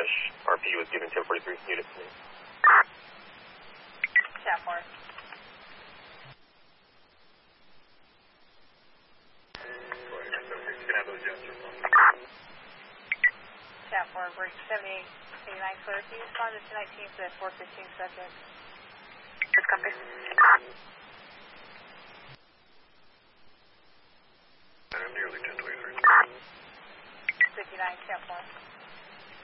RP was given 1043 unit to me. Chat 4. Chat 4, bridge 7889 clear. Can you respond to 219 for that 415 subject? Just copy.